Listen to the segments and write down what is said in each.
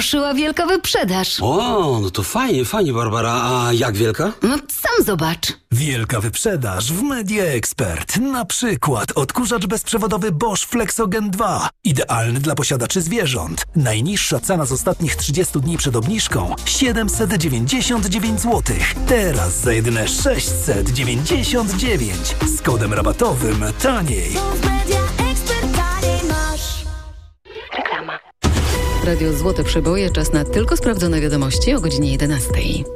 ruszyła wielka wyprzedaż. O, no to fajnie, Barbara. A jak wielka? No sam zobacz. Wielka wyprzedaż w Media Expert. Na przykład odkurzacz bezprzewodowy Bosch Flexogen 2. Idealny dla posiadaczy zwierząt. Najniższa cena z ostatnich 30 dni przed obniżką 799 zł. Teraz za jedyne 699. Z kodem rabatowym taniej. Reklama. Radio Złote Przeboje. Czas na tylko sprawdzone wiadomości o godzinie 11.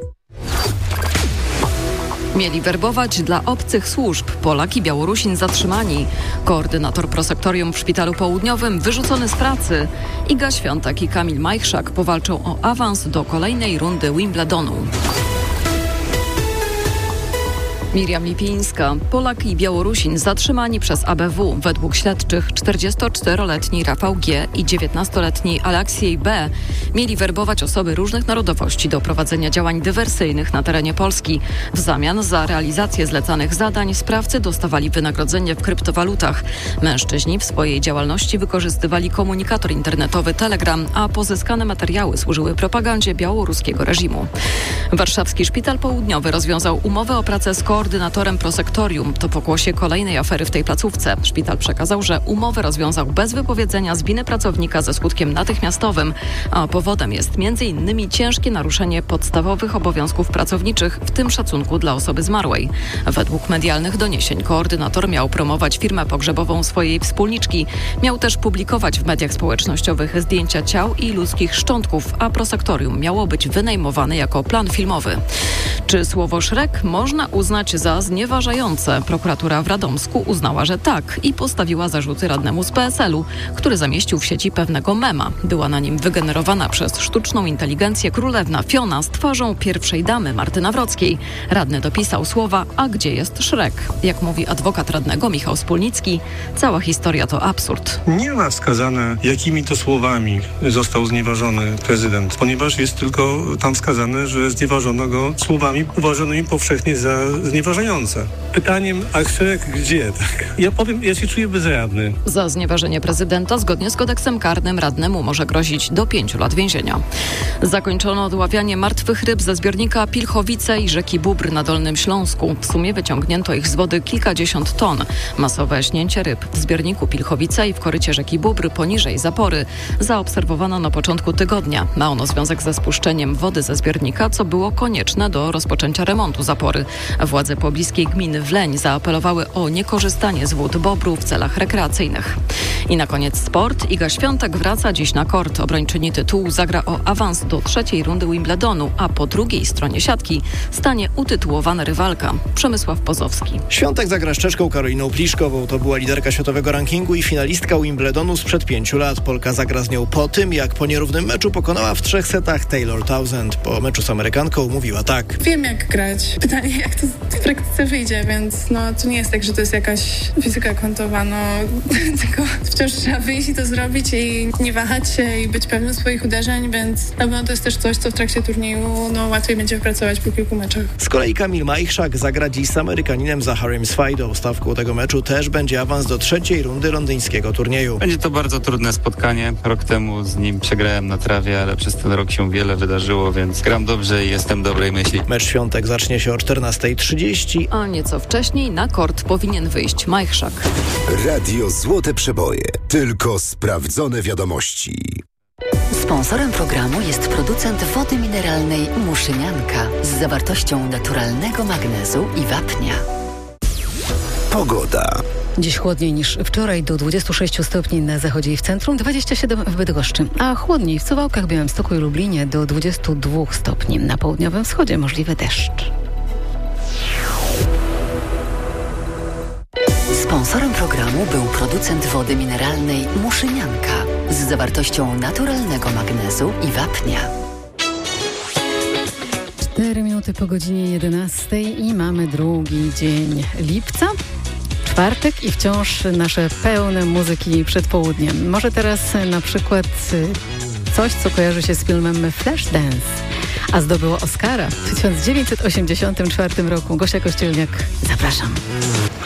Mieli werbować dla obcych służb. Polak i Białorusin zatrzymani. Koordynator prosektorium w Szpitalu Południowym wyrzucony z pracy. Iga Świątek i Kamil Majchrzak powalczą o awans do kolejnej rundy Wimbledonu. Miriam Lipińska. Polak i Białorusin zatrzymani przez ABW. Według śledczych 44-letni Rafał G. i 19-letni Aleksiej B. mieli werbować osoby różnych narodowości do prowadzenia działań dywersyjnych na terenie Polski. W zamian za realizację zlecanych zadań sprawcy dostawali wynagrodzenie w kryptowalutach. Mężczyźni w swojej działalności wykorzystywali komunikator internetowy Telegram, a pozyskane materiały służyły propagandzie białoruskiego reżimu. Warszawski Szpital Południowy rozwiązał umowę o pracę z koordynatorem prosektorium. To pokłosie kolejnej afery w tej placówce. Szpital przekazał, że umowę rozwiązał bez wypowiedzenia z winy pracownika ze skutkiem natychmiastowym, a powodem jest m.in. ciężkie naruszenie podstawowych obowiązków pracowniczych, w tym szacunku dla osoby zmarłej. Według medialnych doniesień koordynator miał promować firmę pogrzebową swojej wspólniczki. Miał też publikować w mediach społecznościowych zdjęcia ciał i ludzkich szczątków, a prosektorium miało być wynajmowane jako plan filmowy. Czy słowo Szrek można uznać za znieważające? Prokuratura w Radomsku uznała, że tak i postawiła zarzuty radnemu z PSL-u, który zamieścił w sieci pewnego mema. Była na nim wygenerowana przez sztuczną inteligencję królewna Fiona z twarzą pierwszej damy Marty Nawrockiej. Radny dopisał słowa: a gdzie jest Szrek? Jak mówi adwokat radnego Michał Spólnicki, cała historia to absurd. Nie ma wskazane, jakimi to słowami został znieważony prezydent, ponieważ jest tylko tam wskazane, że znieważono go słowami uważanymi powszechnie za znieważające. Pytaniem, a Szrek gdzie? Tak. Ja powiem, ja się czuję bezradny. Za znieważenie prezydenta zgodnie z kodeksem karnym radnemu może grozić do 5 lat więzienia. Zakończono odławianie martwych ryb ze zbiornika Pilchowice i rzeki Bóbr na Dolnym Śląsku. W sumie wyciągnięto ich z wody kilkadziesiąt ton. Masowe śnięcie ryb w zbiorniku Pilchowice i w korycie rzeki Bóbr poniżej zapory zaobserwowano na początku tygodnia. Ma ono związek ze spuszczeniem wody ze zbiornika, co było konieczne do rozpoczęcia remontu zapory. Władze pobliskiej gminy Wleń zaapelowały o niekorzystanie z wód Bobru w celach rekreacyjnych. I na koniec sport. Iga Świątek wraca dziś na kort. Obrończyni tytułu zagra o awans do trzeciej rundy Wimbledonu, a po drugiej stronie siatki stanie utytułowana rywalka Przemysław Pozowski. Świątek zagra z Czeszką Karoliną Pliszkową. To była liderka światowego rankingu i finalistka Wimbledonu sprzed 5 lat. Polka zagra z nią po tym, jak po nierównym meczu pokonała w 3 setach Taylor Townsend. Po meczu z Amerykanką mówiła tak: wiem, jak grać. Pytanie, jak to w praktyce wyjdzie, więc to nie jest tak, że to jest jakaś fizyka kwantowa, tylko wciąż trzeba wyjść i to zrobić i nie wahać się i być pewnym swoich uderzeń, więc na pewno to jest też coś, co w trakcie turnieju łatwiej będzie wypracować po kilku meczach. Z kolei Kamil Majchrzak zagra dziś z Amerykaninem Zaharem Swajdą. Stawką tego meczu też będzie awans do trzeciej rundy londyńskiego turnieju. Będzie to bardzo trudne spotkanie. Rok temu z nim przegrałem na trawie, ale przez ten rok się wiele wydarzyło, więc gram dobrze i jestem dobrej myśli. Mecz Świątek zacznie się o 14:30. A nieco wcześniej na kort powinien wyjść Majchrzak. Radio Złote Przeboje. Tylko sprawdzone wiadomości. Sponsorem programu jest producent wody mineralnej Muszynianka z zawartością naturalnego magnezu i wapnia. Pogoda. Dziś chłodniej niż wczoraj, do 26 stopni na zachodzie i w centrum, 27 w Bydgoszczy, a chłodniej w Suwałkach, Białymstoku i Lublinie do 22 stopni. Na południowym wschodzie możliwy deszcz. Sponsorem programu był producent wody mineralnej Muszynianka z zawartością naturalnego magnezu i wapnia. 4 minuty po godzinie 11 i mamy drugi dzień lipca. Czwartek i wciąż nasze pełne muzyki przed południem. Może teraz na przykład coś, co kojarzy się z filmem Flashdance, a zdobyło Oscara w 1984 roku. Gosia Kościelniak, zapraszam.